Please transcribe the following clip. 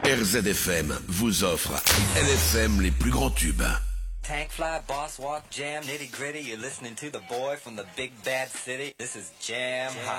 RZFM vous offre LFM les plus grands tubes. Tank fly, boss walk, jam, nitty gritty. You're listening to the boy from the big bad city. This is Jam Hot.